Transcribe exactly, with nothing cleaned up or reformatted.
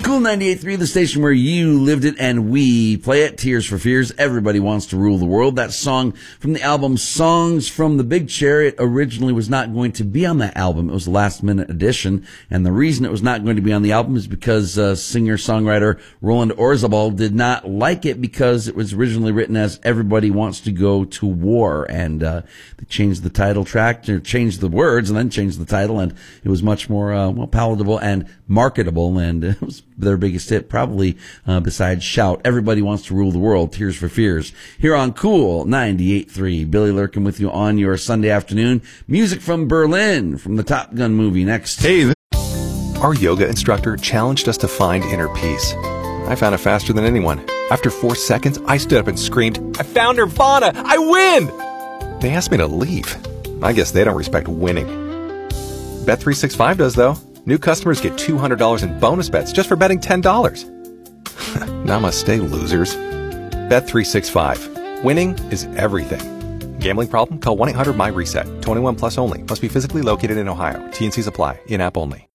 Cool ninety-eight point three, the station where you lived it and we play it. Tears for Fears, Everybody Wants to Rule the World. That song from the album Songs from the Big Chair. It originally was not going to be on that album. It was a last-minute addition. And the reason it was not going to be on the album is because uh, singer-songwriter Roland Orzabal did not like it because it was originally written as Everybody Wants to Go to War. And uh, they changed the title track, or changed the words, and then changed the title. And it was much more uh, well palatable and marketable. And it was their biggest hit, probably uh, besides Shout. Everybody Wants to Rule the World, Tears for Fears. Here on Cool ninety-eight point three, Billy Lurkin with you on your Sunday afternoon. Music from Berlin, from the Top Gun movie next. Hey, our yoga instructor challenged us to find inner peace. I found it faster than anyone. After four seconds, I stood up and screamed, "I found Nirvana! I win!" They asked me to leave. I guess they don't respect winning. Bet three sixty-five does, though. New customers get two hundred dollars in bonus bets just for betting ten dollars. Namaste, losers. Bet three sixty-five. Winning is everything. Gambling problem? Call one eight hundred M Y RESET. twenty-one plus only. Must be physically located in Ohio. T and Cs apply. In-app only.